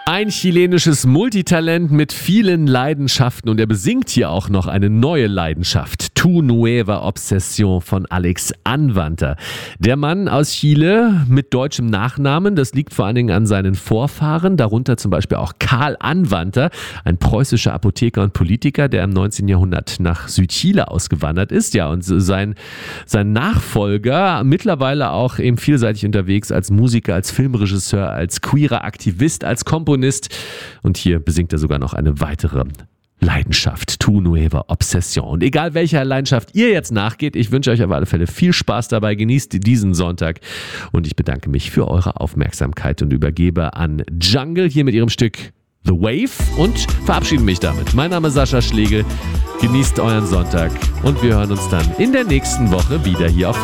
Ein chilenisches Multitalent mit vielen Leidenschaften und er besingt hier auch noch eine neue Leidenschaft. Tu Nueva Obsesión von Alex Anwandter. Der Mann aus Chile mit deutschem Nachnamen, das liegt vor allen Dingen an seinen Vorfahren, darunter zum Beispiel auch Karl Anwandter, ein preußischer Apotheker und Politiker, der im 19. Jahrhundert nach Südchile ausgewandert ist. Ja, und sein Nachfolger, mittlerweile auch eben vielseitig unterwegs als Musiker, als Filmregisseur, als queerer Aktivist, als Komponist. Und hier besingt er sogar noch eine weitere Leidenschaft, Tu Nueva Obsesión. Und egal welcher Leidenschaft ihr jetzt nachgeht, ich wünsche euch auf alle Fälle viel Spaß dabei, genießt diesen Sonntag und ich bedanke mich für eure Aufmerksamkeit und übergebe an Jungle hier mit ihrem Stück The Wave und verabschiede mich damit. Mein Name ist Sascha Schlegel, genießt euren Sonntag und wir hören uns dann in der nächsten Woche wieder hier auf